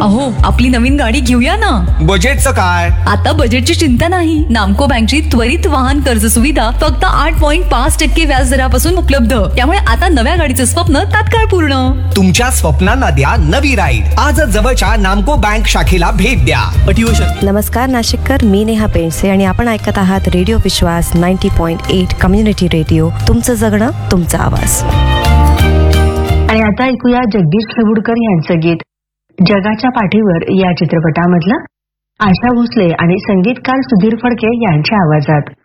अहो, आपली नवीन गाडी घेऊया ना. बजेटचं काय? आता बजेटची चिंता नाही. नामको बँकची त्वरित वाहन कर्ज सुविधा फक्त 8.5% व्याज दरापासून उपलब्ध. त्यामुळे आता नव्या गाडीचं स्वप्न तात्काळ पूर्ण. तुमच्या स्वप्नांना द्या नवी राईड. आजच जवळच्या नामको बँक शाखेला भेट द्या. नमस्कार नाशिककर, मी नेहा पेंडसे आणि आपण ऐकत आहात रेडिओ विश्वास 90.8 कम्युनिटी रेडिओ. तुमचं जगणं, तुमचा आवाज. आणि आता ऐकूया जगदीश खेवुडकर यांचं गीत जगाच्या पाठीवर या चित्रपटामधलं, आशा भोसले आणि संगीतकार सुधीर फडके यांच्या आवाजात.